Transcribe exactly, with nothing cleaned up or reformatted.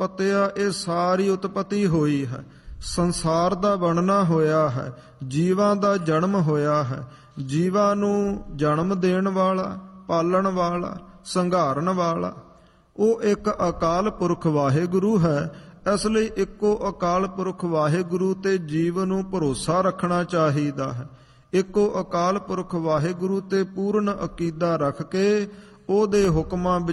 ਉਤਪਤਿਆ, ਇਹ ਸਾਰੀ ਉਤਪਤੀ ਹੋਈ ਹੈ। ਸੰਸਾਰ ਦਾ ਬਣਨਾ ਹੋਇਆ ਹੈ, ਜੀਵਾਂ ਦਾ ਜਨਮ ਹੋਇਆ ਹੈ। ਜੀਵਾਂ ਨੂੰ ਜਨਮ ਦੇਣ ਵਾਲਾ, ਪਾਲਣ ਵਾਲਾ, ਸੰਘਾਰਨ ਵਾਲਾ ਉਹ ਇੱਕ ਅਕਾਲ ਪੁਰਖ ਵਾਹਿਗੁਰੂ ਹੈ। ਇਸ ਲਈ ਇੱਕੋ ਅਕਾਲ ਪੁਰਖ ਵਾਹਿਗੁਰੂ ਤੇ ਜੀਵ ਨੂੰ ਭਰੋਸਾ ਰੱਖਣਾ ਚਾਹੀਦਾ ਹੈ। ਇੱਕੋ ਅਕਾਲ ਪੁਰਖ ਵਾਹਿਗੁਰੂ ਤੇ ਪੂਰਨ ਅਕੀਦਾ ਰੱਖ ਕੇ ਉਹਦੇ ਹੁਕਮਾਂ ਵਿੱਚ